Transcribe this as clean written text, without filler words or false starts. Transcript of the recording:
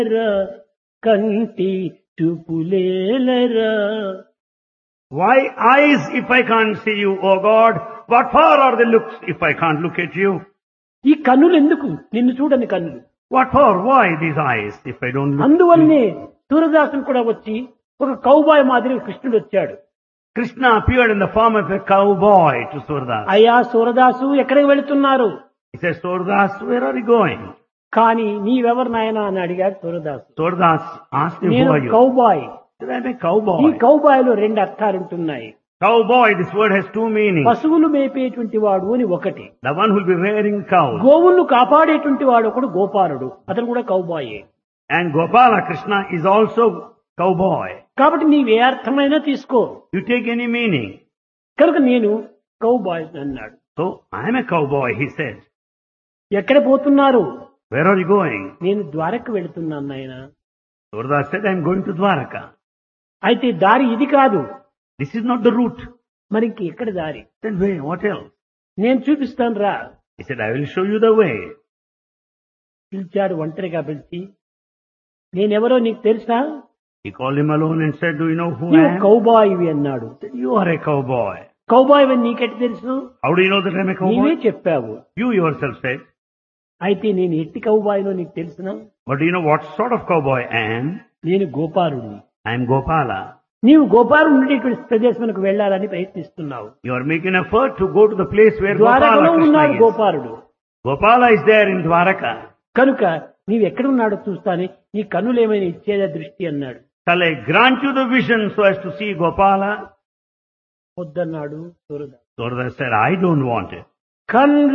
కంటి చూపులేలరా. Why eyes if I can't see you, O God? What for are the looks if I can't look at you? ఈ కన్నులు ఎందుకు? నిన్ను చూడని కన్నులు. What for? Why these eyes if I don't look? అందువల్లనే సూరదాసుడు కూడా వచ్చి ఒక కౌబాయ్ మాదిరి కృష్ణుడు వచ్చాడు. Krishna appeared in the form of a cowboy to Surdas. అయ్యా సూరదాసు ఎక్కడికి వెళుతున్నారు? He says, Surdas, where are you going? కానీ నీవెవరు నాయనా అని అడిగాడు సూరదాసు. Surdas asked him, నేను who are you? Cowboy. He said, I'm a ఈ cowboy. కౌబాయ్ లో రెండు అర్థాలుంటున్నాయి. Cowboy, this word has two meanings. పశువులు మేపేటువంటి వాడు అని ఒకటి, The one who will be rearing cows. గోవులను కాపాడేటువంటి వాడు ఒకడు గోపాలుడు, అతను కూడా కౌబాయే. And Gopala Krishna is also cowboy. కాబట్టి నీవే అర్థమైనా తీసుకో. You take any meaning. కనుక నేను కౌబాయ్ అన్నాడు. So, I am a cowboy, he said. ఎక్కడ పోతున్నారు? Where are you going? నేను ద్వారక వెళుతున్నాను నాయన. Surdas said, I'm going to Dwaraka. అయితే దారి ఇది కాదు. This is not the route. మరి ఇంక ఎక్కడ దారి? Then wait, what else? నేను చూపిస్తాను రా. He said, I will show you the way. పిలిచాడు ఒంటరిగా పిలిచి, నేనెవరో నీకు తెలుసా? He called him alone and said, do you know who I నీవు am? కౌబాయివి అన్నాడు. He said, you are a cowboy. Cowboy అని నీకెట్టి తెలుసు? How do you know that I'm a నీవే cowboy? చెప్పావు. You yourself said. అయితే నేను ఎట్టి కౌబాయినో నీకు తెలుసునా? But do you know what sort of cowboy I am? నేను గోపాలుడిని. I am Gopala. నీవు గోపాలుడు ఉండేటువంటి ప్రదేశానికి వెళ్ళాలని ప్రయత్నిస్తున్నావు. You are making effort to go to the place where ద్వారకలో Gopala ఉన్నాడు Krishna is. Gopaludu. Gopala is there in Dwaraka. కనుక నీవు ఎక్కడున్నాడో చూస్తానే, నీ కన్నులేమైనా ఇచ్చేదా దృష్టి అన్నాడు. Shall I grant you the vision so as to see Gopala? వద్దన్నాడు Surdas. Surdas said, I don't want it.